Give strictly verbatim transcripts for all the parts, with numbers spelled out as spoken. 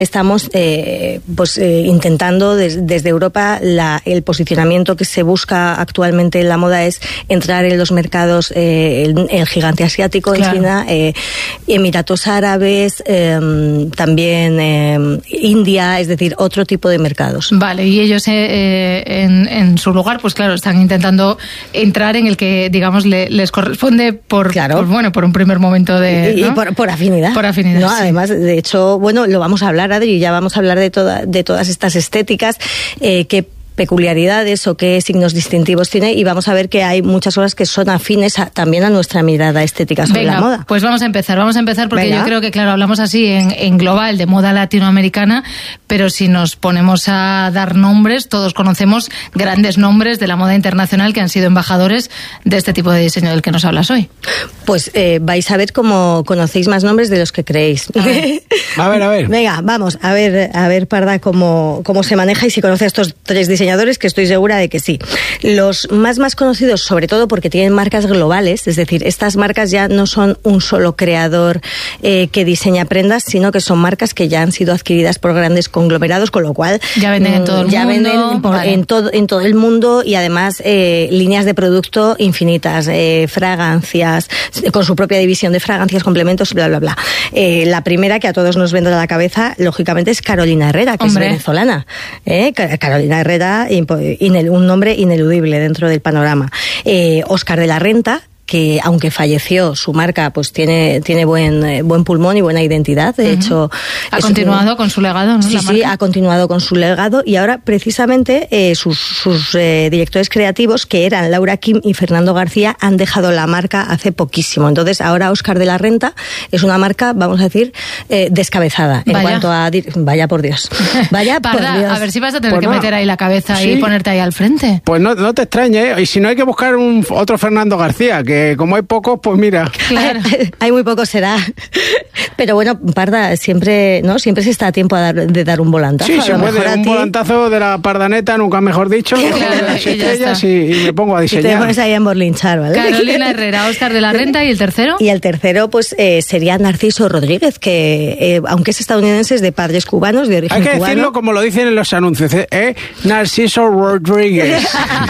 Estamos eh, pues eh, intentando des, desde Europa la, el posicionamiento que se busca actualmente en la moda es entrar en los mercados, eh, el, el gigante asiático, claro. En China, eh, Emiratos Árabes, eh, también eh, India, es decir, otro tipo de mercados. Vale, y ellos eh, en, en su lugar, pues claro, están intentando entrar en el que, digamos, le, les corresponde por, claro. por, bueno, por un primer momento de... Y, ¿no? y por, por afinidad. Por afinidad, ¿no? sí. Además, de hecho, bueno, lo vamos a hablar, Adri, ya vamos a hablar de, toda, de todas estas estéticas eh, que peculiaridades o qué signos distintivos tiene, y vamos a ver que hay muchas cosas que son afines a, también a nuestra mirada estética sobre Venga, la moda. Pues vamos a empezar, vamos a empezar porque Venga. Yo creo que, claro, hablamos así en, en global de moda latinoamericana, pero si nos ponemos a dar nombres, todos conocemos grandes nombres de la moda internacional que han sido embajadores de este tipo de diseño del que nos hablas hoy. Pues eh, vais a ver cómo conocéis más nombres de los que creéis. A ver, a ver. A ver. Venga, vamos, a ver, a ver, Parda, cómo, cómo se maneja y si conoce a estos tres diseñadores, que estoy segura de que sí. Los más más conocidos, sobre todo porque tienen marcas globales, es decir, estas marcas ya no son un solo creador eh, que diseña prendas, sino que son marcas que ya han sido adquiridas por grandes conglomerados, con lo cual ya venden en todo el ya mundo, venden por, vale. en todo en todo el mundo, y además eh, líneas de producto infinitas, eh, fragancias, con su propia división de fragancias, complementos, bla bla bla. Eh, la primera que a todos nos vendrá a la cabeza, lógicamente, es Carolina Herrera, que Hombre. es venezolana. Eh, Carolina Herrera, un nombre ineludible dentro del panorama. Eh, Óscar de la Renta, que aunque falleció, su marca pues tiene tiene buen buen pulmón y buena identidad. De uh-huh. hecho, ha continuado un... con su legado, ¿no? Sí, la sí, marca. ha continuado con su legado, y ahora precisamente eh, sus, sus eh, directores creativos, que eran Laura Kim y Fernando García, han dejado la marca hace poquísimo. Entonces, ahora Óscar de la Renta es una marca, vamos a decir, eh, descabezada en vaya. cuanto a vaya por Dios, vaya Parda, por Dios. A ver si vas a tener pues que no. meter ahí la cabeza sí. y ponerte ahí al frente. Pues no, no te extrañes, ¿eh? Y si no, hay que buscar un otro Fernando García, que como hay pocos, pues mira. Claro. Hay muy poco, será. Pero bueno, Parda, siempre, ¿no? Siempre se está a tiempo a dar, de dar un volantazo. Sí, a se lo puede, mejor a un ti... volantazo de la pardaneta, nunca mejor dicho, Claro, las y ya estrellas, está. y, y me pongo a Y te diseñar. pones ahí a emborlinchar, ¿vale? Carolina Herrera, Óscar de la Renta, ¿y el tercero? Y el tercero, pues, eh, sería Narciso Rodríguez, que, eh, aunque es estadounidense, es de padres cubanos, de origen Hay que cubano. decirlo como lo dicen en los anuncios, ¿eh? ¿Eh? Narciso Rodríguez.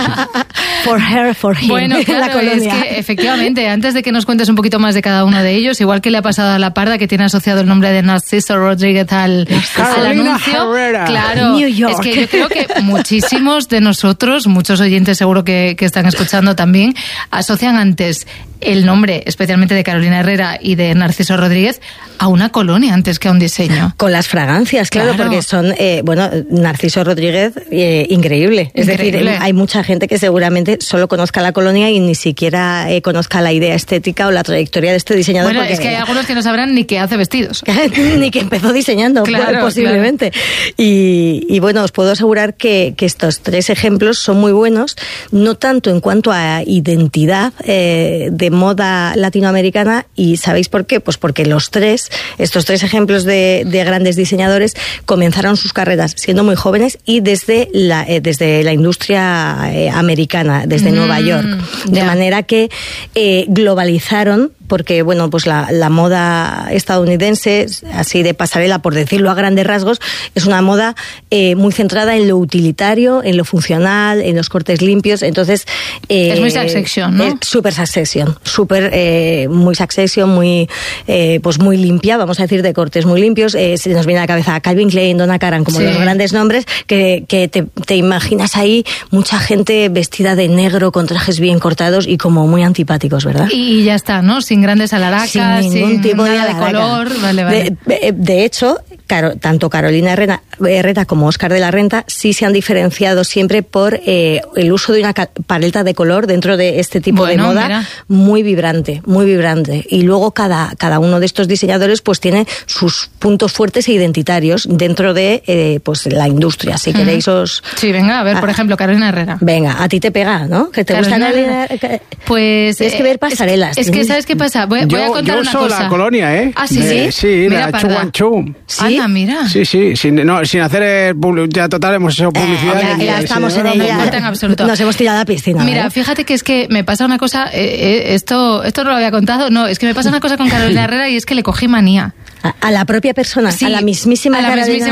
For her, for him. Bueno, la claro, es colonia. que efectivamente, antes de que nos cuentes un poquito más de cada uno de ellos, igual que le ha pasado a la Parda, que tiene asociado el nombre de Narciso Rodríguez al, al Carolina anuncio. Herrera. Claro, New York. es que yo creo que muchísimos de nosotros, muchos oyentes seguro que, que están escuchando también, asocian antes el nombre, especialmente de Carolina Herrera y de Narciso Rodríguez, a una colonia antes que a un diseño. Con las fragancias, claro, Claro. porque son, eh, bueno, Narciso Rodríguez, eh, increíble. Es Increíble. decir, hay mucha gente que seguramente solo conozca la colonia y ni siquiera eh, conozca la idea estética o la trayectoria de este diseñador. Bueno, porque... es que hay algunos que no sabrán ni que hace vestidos. ni que empezó diseñando, Claro, posiblemente. Claro. Y, y bueno, os puedo asegurar que, que estos tres ejemplos son muy buenos, no tanto en cuanto a identidad eh, de moda latinoamericana, y ¿sabéis por qué? Pues porque los tres, estos tres ejemplos de, de grandes diseñadores, comenzaron sus carreras siendo muy jóvenes y desde la, eh, desde la industria eh, americana, desde mm, Nueva York. De ya. manera que eh, globalizaron, porque bueno, pues la, la moda estadounidense, así de pasarela, por decirlo a grandes rasgos, es una moda eh, muy centrada en lo utilitario, en lo funcional, en los cortes limpios. Entonces eh, es muy Succession, ¿no? Es super Succession, super eh, muy Succession, muy eh, pues muy limpia, vamos a decir, de cortes muy limpios. Eh, se nos viene a la cabeza Calvin Klein, Donna Karan, como sí. los grandes nombres que, que te, te imaginas ahí mucha gente vestida de negro con trajes bien cortados y como muy antipáticos, ¿verdad? Y ya está, ¿no? Sin grandes alaracas, sin ningún sin tipo de, de color. Vale, vale. De, de hecho, Caro, tanto Carolina Herrera, Herrera como Óscar de la Renta sí se han diferenciado siempre por eh, el uso de una paleta de color dentro de este tipo bueno, de moda mira. muy vibrante, muy vibrante. Y luego cada, cada uno de estos diseñadores pues tiene sus puntos fuertes e identitarios dentro de eh, pues la industria. Si uh-huh. queréis os... Sí, venga, a ver, por ah, ejemplo, Carolina Herrera. Venga, a ti te pega, ¿no? Que te Carolina gusta Carolina. Pues... Tienes que ver pasarelas. Es, es que, ¿sabes qué pasa? Voy, voy yo, a contar yo una uso cosa. la colonia, ¿eh? Ah, ¿sí? De, Sí, sí mira, la Chuanchu. ¿Sí? Anda, mira. Sí, sí, sin, no, sin hacer... Ya total hemos hecho publicidad. Eh, ya, ya y, estamos sí, en no, ella. No importa en absoluto. Nos hemos tirado a la piscina. Mira, ¿eh? fíjate que es que me pasa una cosa... Eh, eh, esto, esto no lo había contado. No, es que me pasa una cosa con Carolina Herrera y es que le cogí manía. A, a la propia persona, Sí, a la mismísima a la Carolina mismísima